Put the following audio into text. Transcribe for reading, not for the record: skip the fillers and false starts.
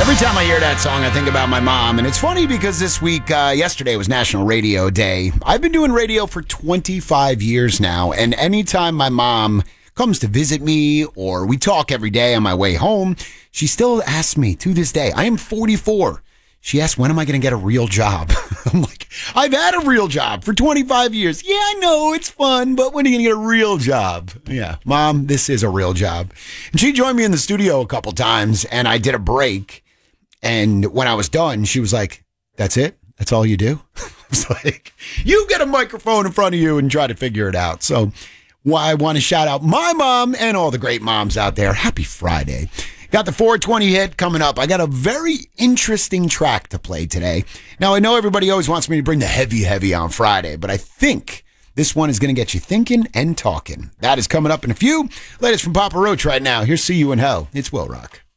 Every time I hear that song, I think about my mom. And it's funny because this week, yesterday was National Radio Day. I've been doing radio for 25 years now. And anytime my mom comes to visit me or we talk every day on my way home, she still asks me to this day. I am 44. She asks, when am I going to get a real job? I'm like, I've had a real job for 25 years. Yeah, I know it's fun, but when are you going to get a real job? Yeah, Mom, this is a real job. And she joined me in the studio a couple times and I did a break. And when I was done, she was like, that's it? That's all you do? I was like, you get a microphone in front of you and try to figure it out. So I want to shout out my mom and all the great moms out there. Happy Friday. Got the 420 hit coming up. I got a very interesting track to play today. Now, I know everybody always wants me to bring the heavy on Friday, but I think this one is going to get you thinking and talking. That is coming up in a few. Latest from Papa Roach right now. Here's See You in Hell. It's Will Rock.